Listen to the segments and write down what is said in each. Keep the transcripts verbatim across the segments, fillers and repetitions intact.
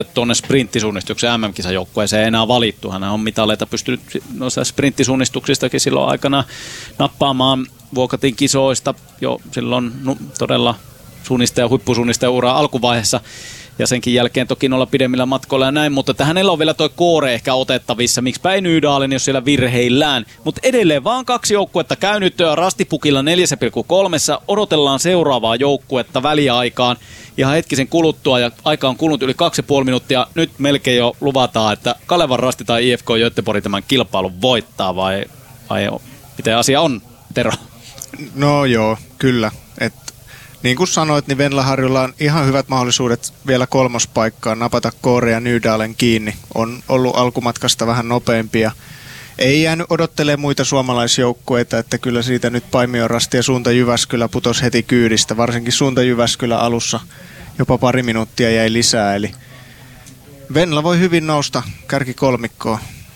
tuonne sprinttisuunnistuksen M M-kisajoukkueeseen enää valittu. Hän on mitaleita pystynyt noissa sprinttisuunnistuksistakin silloin aikana nappaamaan Vuokatin kisoista jo silloin no, todella suunnistaja, huippusuunnistaja uraa alkuvaiheessa. Ja senkin jälkeen toki noilla pidemmillä matkoilla ja näin, mutta hänellä on vielä toi Koore ehkä otettavissa. Miksipä ei Nydalen, jos siellä virheillään. Mutta edelleen vaan kaksi joukkuetta käynyt Rastipukilla neljä pilkku kolme. Odotellaan seuraavaa joukkuetta väliaikaan ihan hetkisen kuluttua. Ja aika on kulunut yli kaksi ja puoli minuuttia. Nyt melkein jo luvataan, että Kalevan Rasti tai I F K Göteborg tämän kilpailun voittaa. Vai, vai miten asia on, Tero? No joo, kyllä. Et niin kuin sanoit, niin Venlaharjulla on ihan hyvät mahdollisuudet vielä kolmospaikkaan napata Koore ja Nydalen kiinni. On ollut alkumatkasta vähän nopeampia. Ei jäänyt odottelemaan muita suomalaisjoukkueita, että kyllä siitä nyt Paimion Rasti ja Suunta Jyväskylä putosi heti kyydistä. Varsinkin Suunta Jyväskylä alussa jopa pari minuuttia jäi lisää. Eli Venla voi hyvin nousta kärkikolmikkoon.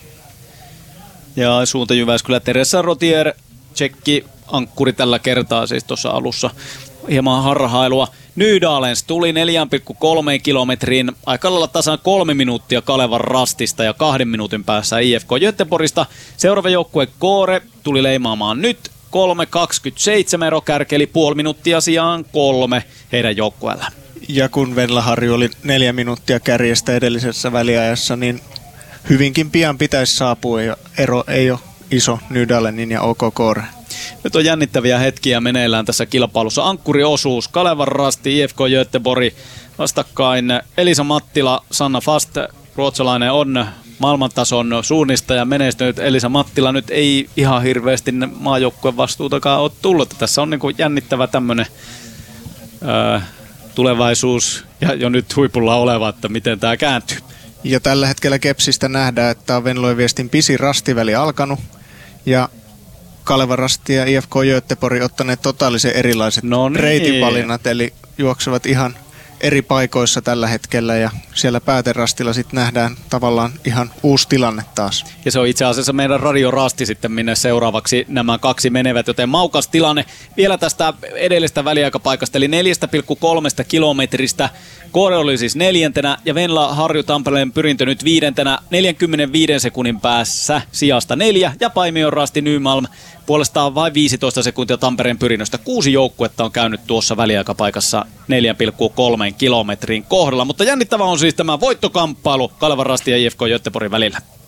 Ja Suunta Jyväskylä Teresa Rotier, tsekki ankkuri tällä kertaa siis tuossa alussa. Hieman harhailua. Nydalens tuli neljä pilkku kolme kilometriin, aika lailla tasan kolme minuuttia Kalevan Rastista ja kahden minuutin päässä I F K Göteborgista. Seuraava joukkue Koore tuli leimaamaan nyt kolme kaksikymmentäseitsemän erokärki, eli puoli minuuttia sijaan kolme heidän joukkueella. Ja kun Venlaharju oli neljä minuuttia kärjestä edellisessä väliajassa, niin hyvinkin pian pitäisi saapua ja ero ei ole iso Nydalenin ja OK Koore. Nyt on jännittäviä hetkiä meneillään tässä kilpailussa. Ankkuriosuus, Kalevan Rasti, I F K Göteborg vastakkain. Elisa Mattila, Sanna Fast, ruotsalainen on maailmantason suunnistaja menestynyt. Elisa Mattila nyt ei ihan hirveästi maajoukkueen vastuutakaan ole tullut. Tässä on niin kuin jännittävä tämmöinen öö, tulevaisuus ja jo nyt huipulla oleva, että miten tämä kääntyy. Ja tällä hetkellä Kepsistä nähdään, että on Venlojen viestin pisin rastiväli alkanut ja Kalevan Rasti ja I F K Göteborg ottaneet totaalisen erilaiset no niin. reitinvalinnat, eli juoksevat ihan eri paikoissa tällä hetkellä ja siellä pääterastilla sitten nähdään tavallaan ihan uusi tilanne taas. Ja se on itse asiassa meidän Radio Rasti sitten, minne seuraavaksi nämä kaksi menevät, joten maukas tilanne vielä tästä edellisestä väliaikapaikasta, eli neljä pilkku kolme kilometristä. Koore oli siis neljäntenä ja Venla Harju Tampereen Pyrintö nyt viidentenä neljänkymmenenviiden sekunnin päässä sijasta neljä ja Paimion Rasti Nymalm puolestaan vain viisitoista sekuntia Tampereen Pyrinnöstä. Kuusi joukkuetta on käynyt tuossa väliaikapaikassa neljä pilkku kolme kilometrin kohdalla, mutta jännittävä on siis tämä voittokamppailu Kalevan Rasti ja I F K Göteborgin välillä.